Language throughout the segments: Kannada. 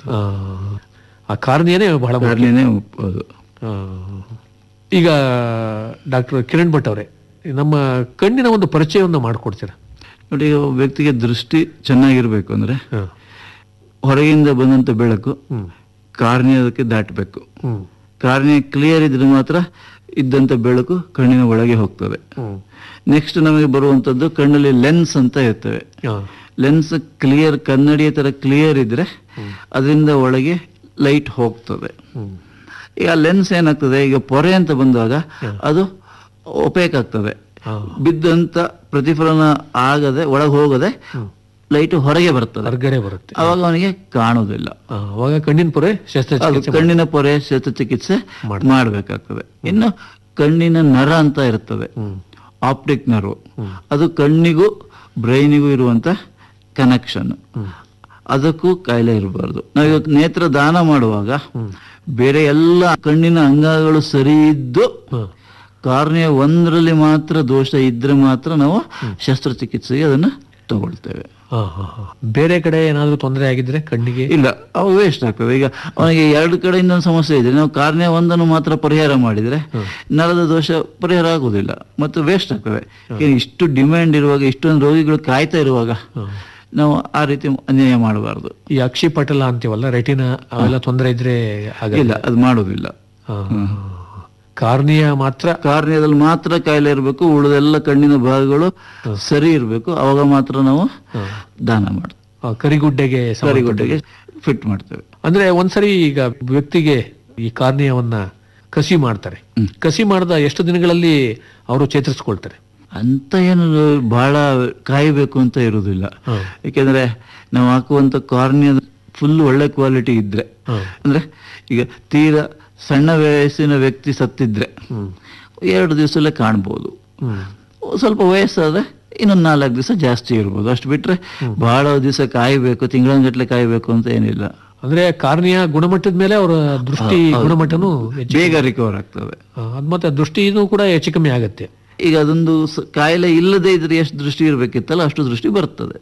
ಆ, ಆ ಕಾರ್ನಿಯನೇ ಬಹಳ ಮುಖ್ಯ. ಕಾರ್ನಿಯನೇ ಹೌದು. ಆ, ಈಗ ಡಾಕ್ಟರ್ ಕಿರಣ್ ಭಟ್ ಅವರೇ, ನಮ್ಮ ಕಣ್ಣಿನ ಒಂದು ಪರಿಚಯವನ್ನು ಮಾಡಿಕೊಡ್ತೀರಾ? ನೋಡಿ, ಈಗ ಒಬ್ಬ ವ್ಯಕ್ತಿಗೆ ದೃಷ್ಟಿ ಚೆನ್ನಾಗಿರ್ಬೇಕು ಅಂದ್ರೆ ಹೊರಗಿಂದ ಬಂದಂತ ಬೆಳಕು ಕಾರ್ನಿಯದಕ್ಕೆ ದಾಟಬೇಕು. ಕಾರ್ನಿಯ ಕ್ಲಿಯರ್ ಇದ್ರೆ ಮಾತ್ರ ಇದ್ದಂತ ಬೆಳಕು ಕಣ್ಣಿನ ಒಳಗೆ ಹೋಗ್ತದೆ. ನೆಕ್ಸ್ಟ್ ನಮಗೆ ಬರುವಂತದ್ದು ಕಣ್ಣಲ್ಲಿ ಲೆನ್ಸ್ ಅಂತ ಇರ್ತವೆ. ಲೆನ್ಸ್ ಕ್ಲಿಯರ್, ಕನ್ನಡಿಯ ತರ ಕ್ಲಿಯರ್ ಇದ್ರೆ ಅದರಿಂದ ಒಳಗೆ ಲೈಟ್ ಹೋಗ್ತದೆ. ಈಗ ಲೆನ್ಸ್ ಏನಾಗ್ತದೆ, ಈಗ ಪೊರೆ ಅಂತ ಬಂದಾಗ ಅದು ಒಪೇಕ್ ಆಗ್ತದೆ. ಬಿದ್ದಂತ ಪ್ರತಿಫಲನ ಆಗದೆ ಒಳಗೆ ಹೋಗದೆ ಲೈಟ್ ಹೊರಗೆ ಬರ್ತದೆ, ಹೊರಗಡೆ ಬರುತ್ತೆ. ಅವಾಗ ಅವನಿಗೆ ಕಾಣುವುದಿಲ್ಲ. ಅವಾಗ ಕಣ್ಣಿನ ಪೊರೆ ಶಸ್ತ್ರಚಿಕಿತ್ಸೆ ಕಣ್ಣಿನ ಪೊರೆ ಶಸ್ತ್ರಚಿಕಿತ್ಸೆ ಮಾಡಬೇಕಾಗ್ತದೆ. ಇನ್ನು ಕಣ್ಣಿನ ನರ ಅಂತ ಇರ್ತದೆ, ಆಪ್ಟಿಕ್ ನರ್ವ್. ಅದು ಕಣ್ಣಿಗೂ ಬ್ರೈನಿಗೂ ಇರುವಂತ ಕನೆಕ್ಷನ್. ಅದಕ್ಕೂ ಕಾಯಿಲೆ ಇರಬಾರ್ದು. ನಾವೀಗ ನೇತ್ರ ದಾನ ಮಾಡುವಾಗ ಬೇರೆ ಎಲ್ಲ ಕಣ್ಣಿನ ಅಂಗಗಳು ಸರಿ ಇದ್ದು ಕಾರ್ನಿಯ ಒಂದರಲ್ಲಿ ಮಾತ್ರ ದೋಷ ಇದ್ರೆ ಮಾತ್ರ ನಾವು ಶಸ್ತ್ರಚಿಕಿತ್ಸೆಗೆ ಅದನ್ನ ತಗೊಳ್ತೇವೆ. ಬೇರೆ ಕಡೆ ಏನಾದ್ರೂ ತೊಂದರೆ ಆಗಿದ್ರೆ ಕಣ್ಣಿಗೆ ಇಲ್ಲ, ಅವು ವೇಸ್ಟ್ ಆಗ್ತದೆ. ಈಗ ಅವನಿಗೆ ಎರಡು ಕಡೆಯಿಂದ ಸಮಸ್ಯೆ ಇದ್ರೆ ನಾವು ಕಾರ್ನಿಯ ಒಂದನ್ನು ಮಾತ್ರ ಪರಿಹಾರ ಮಾಡಿದ್ರೆ ನರದ ದೋಷ ಪರಿಹಾರ ಆಗುದಿಲ್ಲ ಮತ್ತು ವೇಸ್ಟ್ ಆಗ್ತದೆ. ಇಷ್ಟು ಡಿಮ್ಯಾಂಡ್ ಇರುವಾಗ, ಇಷ್ಟೊಂದು ರೋಗಿಗಳು ಕಾಯ್ತಾ ಇರುವಾಗ ನಾವು ಆ ರೀತಿ ಅನ್ಯಾಯ ಮಾಡಬಾರ್ದು. ಈ ಅಕ್ಷಿಪಟಲ ಅಂತೀವಲ್ಲ, ರೆಟಿನಾ, ಅವೆಲ್ಲ ತೊಂದರೆ ಇದ್ರೆ ಇಲ್ಲ, ಅದು ಮಾಡೋದಿಲ್ಲ. ಕಾರ್ನಿಯ ಮಾತ್ರ, ಕಾರ್ನಿಯದಲ್ಲಿ ಮಾತ್ರ ಕಾಯಿಲೆ ಇರಬೇಕು, ಉಳಿದೆಲ್ಲ ಕಣ್ಣಿನ ಭಾಗಗಳು ಸರಿ ಇರಬೇಕು. ಅವಾಗ ಮಾತ್ರ ನಾವು ದಾನ ಮಾಡ್ತೇವೆ. ಕರಿಗುಡ್ಡೆಗೆ ಫಿಟ್ ಮಾಡ್ತೇವೆ. ಅಂದ್ರೆ ಒಂದ್ಸರಿ ಈಗ ವ್ಯಕ್ತಿಗೆ ಈ ಕಾರ್ನಿಯವನ್ನ ಕಸಿ ಮಾಡ್ತಾರೆ. ಕಸಿ ಮಾಡಿದ ಎಷ್ಟು ದಿನಗಳಲ್ಲಿ ಅವರು ಚೇತರಿಸ್ಕೊಳ್ತಾರೆ? ಅಂತ ಏನು ಬಹಳ ಕಾಯಬೇಕು ಅಂತ ಇರುವುದಿಲ್ಲ. ಯಾಕೆಂದ್ರೆ ನಾವು ಹಾಕುವಂತ ಕಾರ್ನಿಯ ಫುಲ್ ಒಳ್ಳೆ ಕ್ವಾಲಿಟಿ ಇದ್ರೆ, ಅಂದ್ರೆ ಈಗ ತೀರಾ ಸಣ್ಣ ವಯಸ್ಸಿನ ವ್ಯಕ್ತಿ ಸತ್ತಿದ್ರೆ 2 ದಿವಸದಲ್ಲೇ ಕಾಣ್ಬೋದು. ಸ್ವಲ್ಪ ವಯಸ್ಸಾದ್ರೆ ಇನ್ನೊಂದು 4 ದಿವಸ ಜಾಸ್ತಿ ಇರ್ಬೋದು. ಅಷ್ಟು ಬಿಟ್ರೆ ಬಹಳ ದಿವಸ ಕಾಯಬೇಕು, ತಿಂಗಳಂಗಟ್ಲೆ ಕಾಯಬೇಕು ಅಂತ ಏನಿಲ್ಲ. ಅಂದ್ರೆ ಕಾರ್ನಿಯ ಗುಣಮಟ್ಟದ ಮೇಲೆ ಅವರ ದೃಷ್ಟಿ ಗುಣಮಟ್ಟನು ಬೇಗ ರಿಕವರ್ ಆಗ್ತದೆ. ಅದ್ ಮತ್ತೆ ದೃಷ್ಟಿನೂ ಕೂಡ ಹೆಚ್ಚು ಕಮ್ಮಿ ಆಗತ್ತೆ. ಈಗ ಅದೊಂದು ಕಾಯಿಲೆ ಇಲ್ಲದೆ ಇದ್ರೆ ಎಷ್ಟು ದೃಷ್ಟಿ ಇರ್ಬೇಕಿತ್ತಲ್ಲ ಅಷ್ಟು ದೃಷ್ಟಿ ಬರುತ್ತೆ.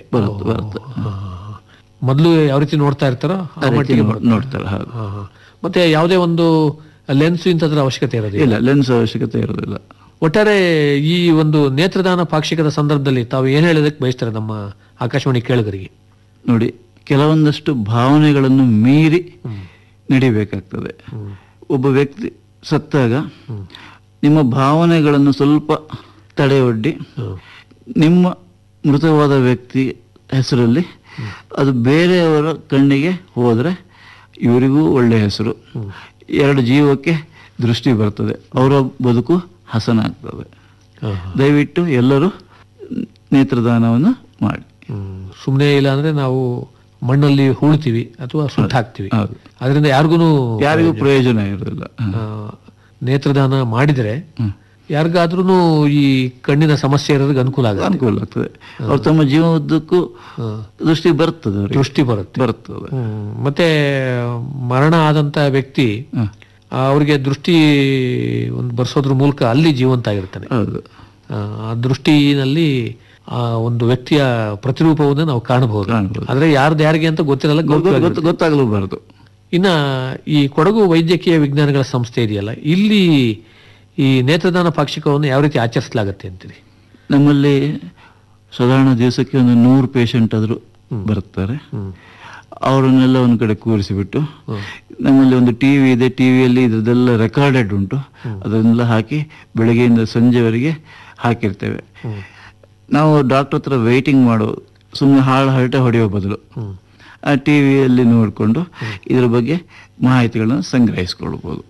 ಮೊದಲು ಯಾವ ರೀತಿ ನೋಡ್ತಾ ಇರ್ತಾರೋ ನೋಡ್ತಾರೆ. ಮತ್ತೆ ಯಾವುದೇ ಒಂದು ಲೆನ್ಸ್ ಇಂಥದ್ರ ಅವಶ್ಯಕತೆ ಇರೋದಿಲ್ಲ. ಇಲ್ಲ, ಲೆನ್ಸ್ ಅವಶ್ಯಕತೆ ಇರೋದಿಲ್ಲ. ಒಟ್ಟಾರೆ ಈ ಒಂದು ನೇತ್ರದಾನ ಪಾಕ್ಷಿಕದ ಸಂದರ್ಭದಲ್ಲಿ ತಾವು ಏನ್ ಹೇಳೋದಕ್ಕೆ ಬಯಸ್ತಾರೆ ನಮ್ಮ ಆಕಾಶವಾಣಿ ಕೇಳುಗರಿಗೆ? ನೋಡಿ, ಕೆಲವೊಂದಷ್ಟು ಭಾವನೆಗಳನ್ನು ಮೀರಿ ನಡಿಬೇಕಾಗ್ತದೆ. ಒಬ್ಬ ವ್ಯಕ್ತಿ ಸತ್ತಾಗ ನಿಮ್ಮ ಭಾವನೆಗಳನ್ನು ಸ್ವಲ್ಪ ತಡೆಯೊಡ್ಡಿ ನಿಮ್ಮ ಮೃತವಾದ ವ್ಯಕ್ತಿ ಹೆಸರಲ್ಲಿ ಅದು ಬೇರೆಯವರ ಕಣ್ಣಿಗೆ ಹೋದ್ರೆ ಇವರಿಗೂ ಒಳ್ಳೆ ಹೆಸರು, 2 ಜೀವಕ್ಕೆ ದೃಷ್ಟಿ ಬರ್ತದೆ, ಅವರ ಬದುಕು ಹಸನಾಗ್ತದೆ. ದಯವಿಟ್ಟು ಎಲ್ಲರೂ ನೇತ್ರದಾನವನ್ನು ಮಾಡಿ. ಸುಮ್ಮನೆ ಇಲ್ಲ ಅಂದ್ರೆ ನಾವು ಮಣ್ಣಲ್ಲಿ ಹೂಳ್ತೀವಿ ಅಥವಾ ಸುಟ್ಟು ಹಾಕ್ತಿವಿ, ಅದರಿಂದ ಯಾರಿಗೂ ಪ್ರಯೋಜನ ಇರೋದಿಲ್ಲ. ನೇತ್ರದಾನ ಮಾಡಿದ್ರೆ ಯಾರಿಗಾದ್ರೂ ಈ ಕಣ್ಣಿನ ಸಮಸ್ಯೆ ಇರೋದಕ್ಕೆ ಅನುಕೂಲ ಆಗ್ತದೆ. ಅವ್ರು ತಮ್ಮ ಜೀವನದ್ದಕ್ಕೂ ದೃಷ್ಟಿ ಬರ್ತದೆ. ಮತ್ತೆ ಮರಣ ಆದಂತ ವ್ಯಕ್ತಿ ಅವ್ರಿಗೆ ದೃಷ್ಟಿ ಒಂದು ಬರ್ಸೋದ್ರ ಮೂಲಕ ಅಲ್ಲಿ ಜೀವಂತ ಆಗಿರ್ತಾನೆ. ಆ ದೃಷ್ಟಿನಲ್ಲಿ ಆ ಒಂದು ವ್ಯಕ್ತಿಯ ಪ್ರತಿರೂಪವನ್ನು ನಾವು ಕಾಣಬಹುದು. ಆದ್ರೆ ಯಾರಿಗೆ ಅಂತ ಗೊತ್ತಿರಲ್ಲ, ಗೊತ್ತಾಗಲೂಬಾರದು. ಇನ್ನ ಈ ಕೊಡಗು ವೈದ್ಯಕೀಯ ವಿಜ್ಞಾನಗಳ ಸಂಸ್ಥೆ ಇದೆಯಲ್ಲ, ಇಲ್ಲಿ ಈ ನೇತ್ರದಾನ ಪಾಕ್ಷಿಕವನ್ನು ಯಾವ ರೀತಿ ಆಚರಿಸಲಾಗತ್ತೆ ಅಂತೀರಿ? ನಮ್ಮಲ್ಲಿ ಸಾಧಾರಣ ದಿವಸಕ್ಕೆ ಒಂದು 100 ಪೇಷಂಟ್ ಆದ್ರೂ ಬರ್ತಾರೆ. ಅವರನ್ನೆಲ್ಲ ಒಂದು ಕಡೆ ಕೂರಿಸಿಬಿಟ್ಟು ನಮ್ಮಲ್ಲಿ ಒಂದು ಟಿವಿ ಇದೆ, ಟಿವಿಯಲ್ಲಿ ಇದ್ರದ್ದೆಲ್ಲ ರೆಕಾರ್ಡೆಡ್ ಉಂಟು, ಅದನ್ನೆಲ್ಲ ಹಾಕಿ ಬೆಳಗ್ಗೆಯಿಂದ ಸಂಜೆವರೆಗೆ ಹಾಕಿರ್ತೇವೆ. ನಾವು ಡಾಕ್ಟರ್ ಹತ್ರ ವೇಟಿಂಗ್ ಮಾಡೋದು, ಸುಮ್ಮನೆ ಹರಟೆ ಹೊಡೆಯೋ ಬದಲು ಆ ಟಿವಿಯಲ್ಲಿ ನೋಡಿಕೊಂಡು ಇದ್ರ ಬಗ್ಗೆ ಮಾಹಿತಿಗಳನ್ನು ಸಂಗ್ರಹಿಸಿಕೊಳ್ಬೋದು.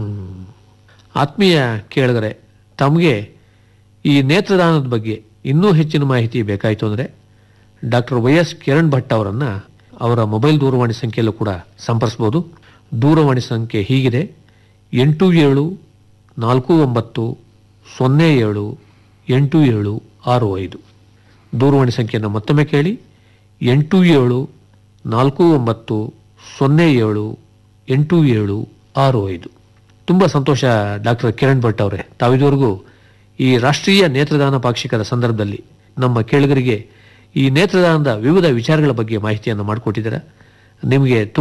ಆತ್ಮೀಯ ಕೇಳಿದರೆ, ತಮಗೆ ಈ ನೇತ್ರದಾನದ ಬಗ್ಗೆ ಇನ್ನೂ ಹೆಚ್ಚಿನ ಮಾಹಿತಿ ಬೇಕಾಯಿತು ಅಂದರೆ ಡಾಕ್ಟರ್ YS ಕಿರಣ್ ಭಟ್ ಅವರನ್ನು ಅವರ ಮೊಬೈಲ್ ದೂರವಾಣಿ ಸಂಖ್ಯೆಯಲ್ಲೂ ಕೂಡ ಸಂಪರ್ಸ್ಬೋದು. ದೂರವಾಣಿ ಸಂಖ್ಯೆ ಹೀಗಿದೆ: 8749078765. ದೂರವಾಣಿ ಸಂಖ್ಯೆಯನ್ನು ಮತ್ತೊಮ್ಮೆ ಕೇಳಿ: 8749078765. ತುಂಬ ಸಂತೋಷ ಡಾಕ್ಟರ್ ಕಿರಣ್ ಭಟ್ ಅವರೇ, ತಾವಿದುವರೆಗೂ ಈ ರಾಷ್ಟ್ರೀಯ ನೇತ್ರದಾನ ಪಾಕ್ಷಿಕದ ಸಂದರ್ಭದಲ್ಲಿ ನಮ್ಮ ಕೇಳುಗರಿಗೆ ಈ ನೇತ್ರದಾನದ ವಿವಿಧ ವಿಚಾರಗಳ ಬಗ್ಗೆ ಮಾಹಿತಿಯನ್ನು ಮಾಡಿಕೊಟ್ಟಿದ್ದೀರಾ. ನಿಮಗೆ